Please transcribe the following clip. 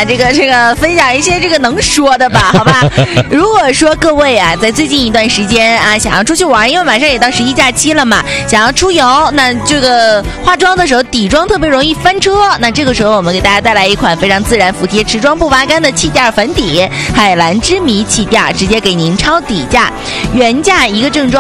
啊，这个分享一些这个能说的吧，好吧？如果说各位啊，在最近一段时间啊，想要出去玩，因为马上也到11假期了嘛，想要出游，那这个化妆的时候底妆特别容易翻车，那这个时候我们给大家带来一款非常自然服帖、持妆不拔干的气垫粉底，海蓝之谜气垫，直接给您超底价，原价一个正装